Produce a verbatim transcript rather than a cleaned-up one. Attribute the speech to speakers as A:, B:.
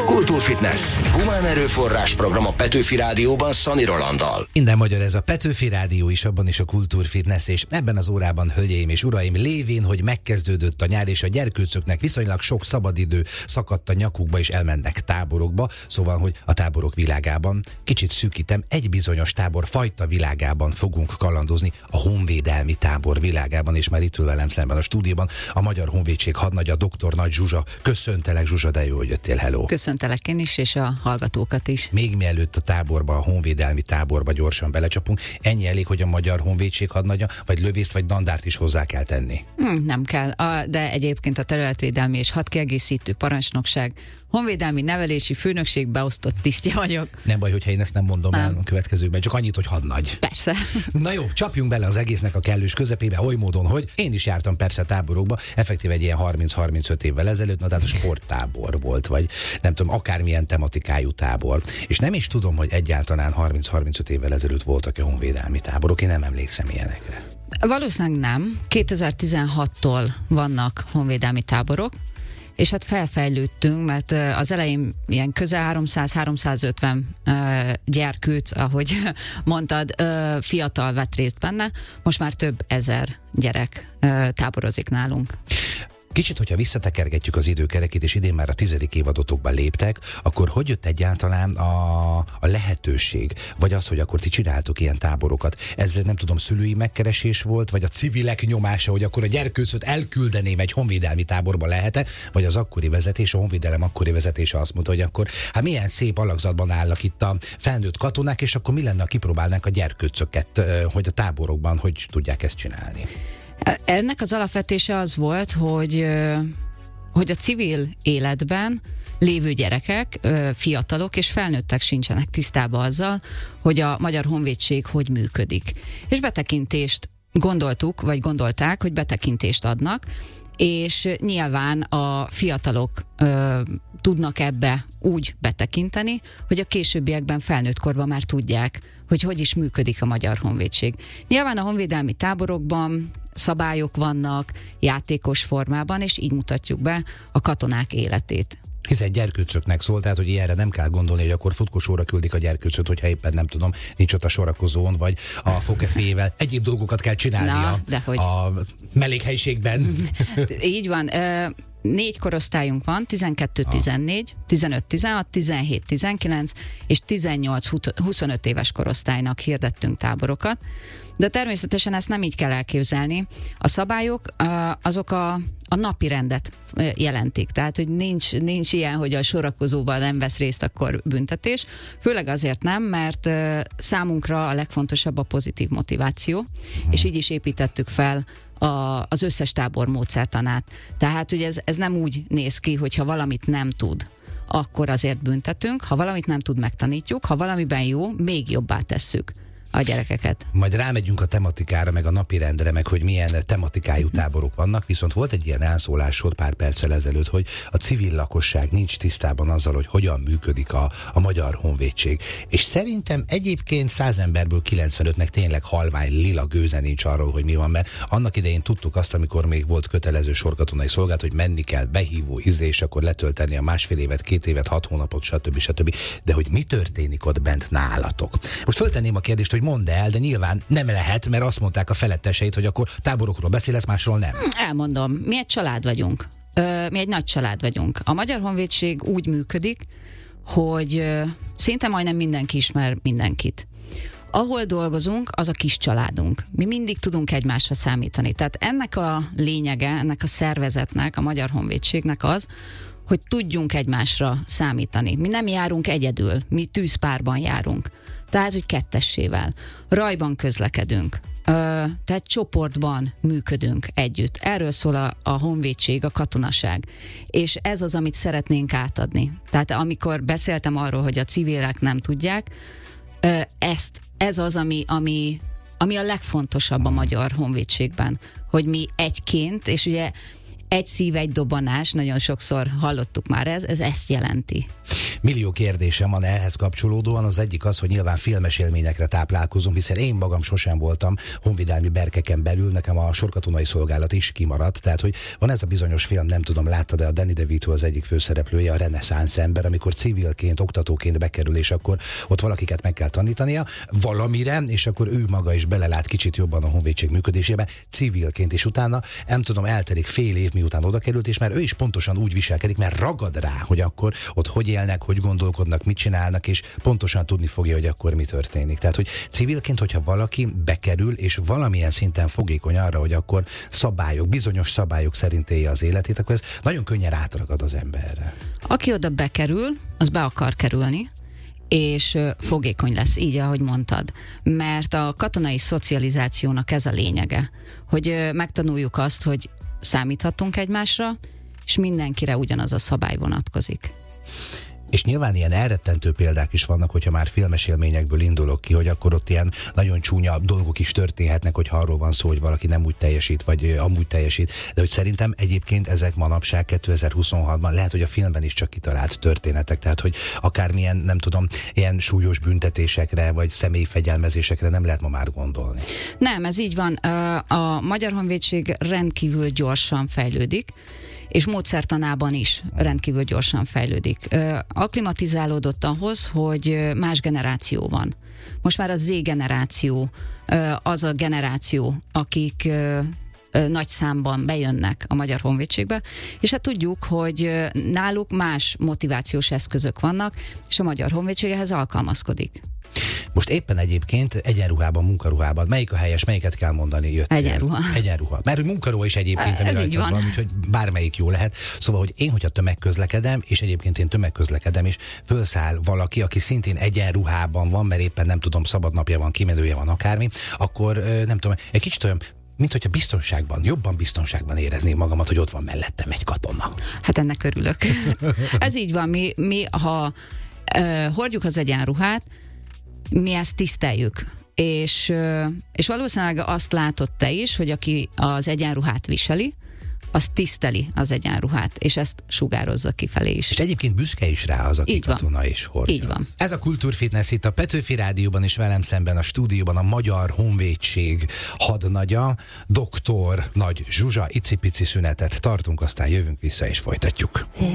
A: Kultúrfitness. Humán erőforrás program a Petőfi Rádióban Szani Rolanddal.
B: Minden magyar ez a Petőfi Rádió is, abban is a Kultúrfitness, és ebben az órában, hölgyeim és uraim, lévén, hogy megkezdődött a nyár, és a gyerkőcöknek viszonylag sok szabadidő szakadt a nyakukba, és elmennek táborokba, szóval, hogy a táborok világában, kicsit szűkítem, egy bizonyos tábor fajta világában fogunk kalandozni, a honvédelmi tábor világában, és már itt ül velem szemben a stúdióban a Magyar Honvédség hadnagya, dr. Nagy Zsuzsa. Köszöntelek, Zsuzsa, de jó, hogy jöttél, hello.
C: Köszöntelek én is, és a hallgatókat is.
B: Még mielőtt a táborba, a honvédelmi táborba gyorsan belecsapunk, ennyi elég, hogy a Magyar Honvédség hadnagya, vagy lövészt, vagy dandárt is hozzá kell tenni?
C: Hmm, nem kell, a, de egyébként a területvédelmi és hadkiegészítő parancsnokság, honvédelmi nevelési főnökség beosztott tisztje vagyok.
B: Nem baj, hogyha én ezt nem mondom
C: nem.
B: el a következőkben, csak annyit, hogy hadnagy.
C: Persze.
B: Na jó, csapjunk bele az egésznek a kellős közepébe, oly módon, hogy én is jártam persze táborokba, effektív egy ilyen harminc-harmincöt évvel ezelőtt, na tehát a sporttábor volt, vagy nem tudom, akármilyen tematikájú tábor. És nem is tudom, hogy egyáltalán harminc-harmincöt évvel ezelőtt voltak-e honvédelmi táborok, én nem emlékszem ilyenekre.
C: Valószínűleg nem. kétezer-tizenhattól vannak honvédelmi táborok, és hát felfejlődtünk, mert az elején ilyen közel háromszáz-háromszázötven uh, gyerkőc, ahogy mondtad, uh, fiatal vett részt benne, most már több ezer gyerek uh, táborozik nálunk.
B: Kicsit, hogyha visszatekergetjük az időkerekét, és idén már a tizedik évadotokban léptek, akkor hogy jött egyáltalán a, a lehetőség? Vagy az, hogy akkor ti csináltok ilyen táborokat? Ez nem tudom, szülői megkeresés volt, vagy a civilek nyomása, hogy akkor a gyerkőcöt elküldeném egy honvédelmi táborba, lehet-e? Vagy az akkori vezetés, a honvédelem akkori vezetése azt mondta, hogy akkor hát milyen szép alakzatban állnak itt a felnőtt katonák, és akkor mi lenne, ha kipróbálnánk a gyerkőcöket, hogy a táborokban hogy tudják ezt csinálni?
C: Ennek az alapvetése az volt, hogy, hogy a civil életben lévő gyerekek, fiatalok és felnőttek sincsenek tisztában azzal, hogy a Magyar Honvédség hogy működik. És betekintést gondoltuk, vagy gondolták, hogy betekintést adnak, és nyilván a fiatalok ö, tudnak ebbe úgy betekinteni, hogy a későbbiekben felnőtt korban már tudják, hogy hogy is működik a Magyar Honvédség. Nyilván a honvédelmi táborokban szabályok vannak, játékos formában, és így mutatjuk be a katonák életét.
B: Hiszen gyerkőcöknek szól, tehát hogy ilyenre nem kell gondolni, hogy akkor futkosóra küldik a gyerkőcöt, hogyha éppen nem tudom, nincs ott a sorakozón, vagy a fogkeféjével. Egyéb dolgokat kell csinálnia Na, a mellékhelyiségben.
C: Így van. Négy korosztályunk van, tizenkettő tizennégy, tizenöt tizenhat, tizenhét tizenkilenc és tizennyolc huszonöt éves korosztálynak hirdettünk táborokat. De természetesen ezt nem így kell elképzelni. A szabályok azok a, a napi rendet jelentik. Tehát, hogy nincs, nincs ilyen, hogy a sorakozóban nem vesz részt, akkor büntetés. Főleg azért nem, mert számunkra a legfontosabb a pozitív motiváció, és így is építettük fel a, az összes tábor módszertanát. Tehát, hogy ez, ez nem úgy néz ki, hogyha valamit nem tud, akkor azért büntetünk, ha valamit nem tud, megtanítjuk, ha valamiben jó, még jobbá tesszük a gyerekeket.
B: Majd rámegyünk a tematikára, meg a napirendre, meg hogy milyen tematikájú táborok vannak, viszont volt egy ilyen elszólásod pár perccel ezelőtt, hogy a civil lakosság nincs tisztában azzal, hogy hogyan működik a, a Magyar Honvédség. És szerintem egyébként száz emberből kilencvenötnek tényleg halvány lila gőze nincs arról, hogy mi van, mert annak idején tudtuk azt, amikor még volt kötelező sorkatonai szolgálat, hogy menni kell, behívó, izé, és akkor letölteni a másfél évet, két évet, hat hónapot, stb. stb. De hogy mi történik ott bent nálatok? Most föltenném a kérdést, hogy mondd el, de nyilván nem lehet, mert azt mondták a feletteseit, hogy akkor táborokról beszélsz, másról nem.
C: Elmondom, mi egy család vagyunk. Ö, mi egy nagy család vagyunk. A Magyar Honvédség úgy működik, hogy ö, szinte majdnem mindenki ismer mindenkit. Ahol dolgozunk, az a kis családunk. Mi mindig tudunk egymásra számítani. Tehát ennek a lényege, ennek a szervezetnek, a Magyar Honvédségnek az, hogy tudjunk egymásra számítani. Mi nem járunk egyedül, mi tűzpárban járunk. Tehát, hogy kettessével. Rajban közlekedünk. Ö, tehát csoportban működünk együtt. Erről szól a, a honvédség, a katonaság. És ez az, amit szeretnénk átadni. Tehát amikor beszéltem arról, hogy a civilek nem tudják, ö, ezt, ez az, ami, ami, ami a legfontosabb a Magyar Honvédségben. Hogy mi egyként, és ugye egy szív, egy dobanás, nagyon sokszor hallottuk már ez, ez ezt jelenti.
B: Millió kérdésem van ehhez kapcsolódóan. Az egyik az, hogy nyilván filmes élményekre táplálkozunk, hiszen én magam sosem voltam honvédelmi berkeken belül, nekem a sorkatonai szolgálat is kimaradt. Tehát, hogy van ez a bizonyos film, nem tudom, láttad, de a Danny DeVito az egyik főszereplője, a reneszánsz ember, amikor civilként, oktatóként bekerül, és akkor ott valakiket meg kell tanítania valamire, és akkor ő maga is belelát kicsit jobban a honvédség működésébe, civilként, és utána, nem tudom, eltelik fél év, miután oda került, és már ő is pontosan úgy viselkedik, mert ragad rá, hogy akkor ott hogy élnek, hogy gondolkodnak, mit csinálnak, és pontosan tudni fogja, hogy akkor mi történik. Tehát, hogy civilként, hogyha valaki bekerül, és valamilyen szinten fogékony arra, hogy akkor szabályok, bizonyos szabályok szerint élje az életét, akkor ez nagyon könnyen átragad az emberre.
C: Aki oda bekerül, az be akar kerülni, és fogékony lesz, így, ahogy mondtad. Mert a katonai szocializációnak ez a lényege, hogy megtanuljuk azt, hogy számíthatunk egymásra, és mindenkire ugyanaz a szabály vonatkozik.
B: És nyilván ilyen elrettentő példák is vannak, hogyha már filmes élményekből indulok ki, hogy akkor ott ilyen nagyon csúnya dolgok is történhetnek, hogyha arról van szó, hogy valaki nem úgy teljesít, vagy amúgy teljesít. De hogy szerintem egyébként ezek manapság kétezer-huszonhatban lehet, hogy a filmben is csak kitalált történetek, tehát hogy akármilyen, nem tudom, ilyen súlyos büntetésekre, vagy személyi fegyelmezésekre nem lehet ma már gondolni.
C: Nem, ez így van. A Magyar Honvédség rendkívül gyorsan fejlődik, és módszertanában is rendkívül gyorsan fejlődik. Akklimatizálódott ahhoz, hogy más generáció van. Most már a Z-generáció az a generáció, akik nagy számban bejönnek a Magyar Honvédségbe, és hát tudjuk, hogy náluk más motivációs eszközök vannak, és a Magyar Honvédség ehhez alkalmazkodik.
B: Most éppen egyébként egyenruhában, munkaruhában, melyik a helyes, melyiket kell mondani, jöttél?
C: Egyenruha.
B: Egyenruha. Mert hogy munkaruha is egyébként,
C: ez így van.
B: van, úgyhogy bármelyik jó lehet. Szóval, hogy én, hogyha tömegközlekedem, és egyébként én tömegközlekedem, és fölszáll valaki, aki szintén egyenruhában van, mert éppen nem tudom, szabadnapja van, kimenője van, akármi, akkor nem tudom, egy kicsit olyan, mint hogyha biztonságban, jobban biztonságban érezném magamat, hogy ott van mellettem egy katona.
C: Hát ennek örülök. Ez így van, mi, mi ha uh, hordjuk az egyenruhát, mi ezt tiszteljük. És, és valószínűleg azt látod te is, hogy aki az egyenruhát viseli, az tiszteli az egyenruhát, és ezt sugározza kifelé is.
B: És egyébként büszke is rá az, aki katona is hordja.
C: Így van.
B: Ez a Kultúrfitness itt a Petőfi Rádióban, és velem szemben a stúdióban a Magyar Honvédség hadnagya, doktor Nagy Zsuzsa. Icipici szünetet tartunk, aztán jövünk vissza és folytatjuk.